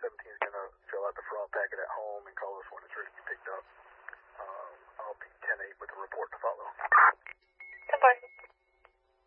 17 is going to fill out the fraud packet at home and call us when it's ready.